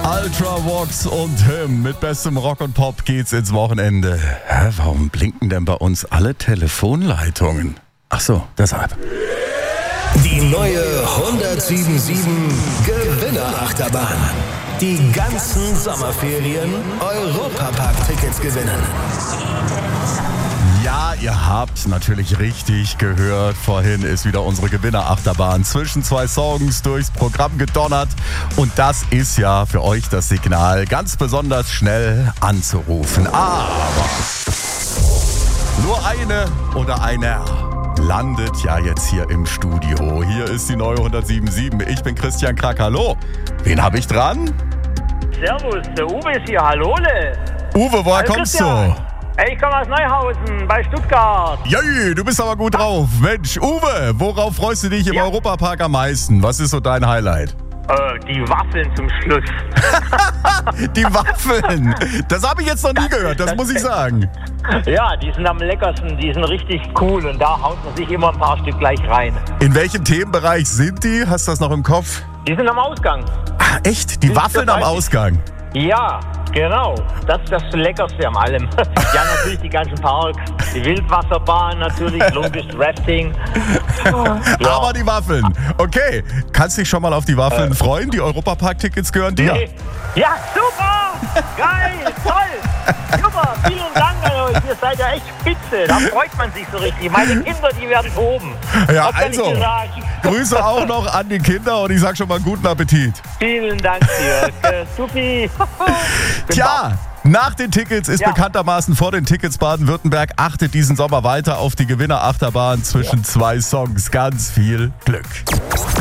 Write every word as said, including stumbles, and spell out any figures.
Ultravox und Him mit bestem Rock und Pop geht's ins Wochenende. Hä, warum blinken denn bei uns alle Telefonleitungen? Ach so, deshalb. Die neue hundertsieben Komma sieben Gewinnerachterbahn. Die ganzen Sommerferien Europapark-Tickets gewinnen. Ja, ihr habt natürlich richtig gehört. Vorhin ist wieder unsere Gewinnerachterbahn zwischen zwei Songs durchs Programm gedonnert. Und das ist ja für euch das Signal, ganz besonders schnell anzurufen. Aber nur eine oder einer landet ja jetzt hier im Studio. Hier ist die neue hundertsieben Komma sieben. Ich bin Christian Krack. Hallo. Wen habe ich dran? Servus, der Uwe ist hier. Hallole. Uwe, woher Hallo, kommst Christian. du? Hey, ich komme aus Neuhausen bei Stuttgart. Jei, du bist aber gut drauf. Mensch, Uwe, worauf freust du dich im Ja. Europapark am meisten? Was ist so dein Highlight? Äh, die Waffeln zum Schluss. Die Waffeln. Das habe ich jetzt noch nie gehört, das muss ich sagen. Ja, die sind am leckersten, die sind richtig cool und da haut man sich immer ein paar Stück gleich rein. In welchem Themenbereich sind die? Hast du das noch im Kopf? Die sind am Ausgang. Ah, echt? Die Waffeln am Ausgang. Ja, genau. Das ist das Leckerste an allem. Ja, natürlich die ganzen Parks. Die Wildwasserbahn natürlich, logisch, Rafting. Ja. Aber die Waffeln. Okay, kannst dich schon mal auf die Waffeln äh. freuen? Die Europapark-Tickets gehören dir. Nee. Ja, super! Geil, toll! Super, vielen Dank an euch. Ihr seid ja echt spitze. Da freut man sich so richtig. Meine Kinder, die werden toben. Ja, Was kann also, ich dir sagen? Grüße auch noch an die Kinder und ich sag schon mal guten Appetit. Vielen Dank dir. Äh, Supi. Tja, nach den Tickets ist Ja. bekanntermaßen vor den Tickets Baden-Württemberg. Achtet diesen Sommer weiter auf die Gewinnerachterbahn zwischen zwei Songs. Ganz viel Glück.